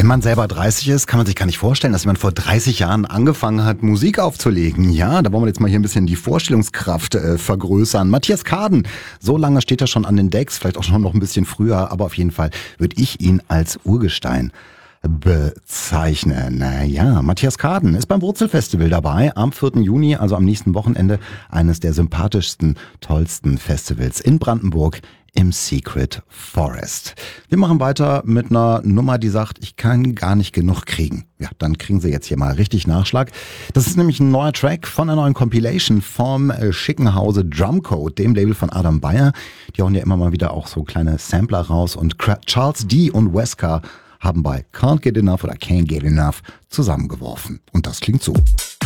Wenn man selber 30 ist, kann man sich gar nicht vorstellen, dass jemand vor 30 Jahren angefangen hat, Musik aufzulegen. Ja, da wollen wir jetzt mal hier ein bisschen die Vorstellungskraft vergrößern. Matthias Karden, so lange steht er schon an den Decks, vielleicht auch schon noch ein bisschen früher, aber auf jeden Fall würde ich ihn als Urgestein bezeichnen. Naja, Matthias Karden ist beim Wurzelfestival dabei am 4. Juni, also am nächsten Wochenende, eines der sympathischsten, tollsten Festivals in Brandenburg im Secret Forest. Wir machen weiter mit einer Nummer, die sagt, ich kann gar nicht genug kriegen. Ja, dann kriegen Sie jetzt hier mal richtig Nachschlag. Das ist nämlich ein neuer Track von einer neuen Compilation vom schicken Hause Drumcode, dem Label von Adam Beyer. Die hauen ja immer mal wieder auch so kleine Sampler raus und Charles D. und Wesker haben bei Can't Get Enough oder Can't Get Enough zusammengeworfen. Und das klingt so.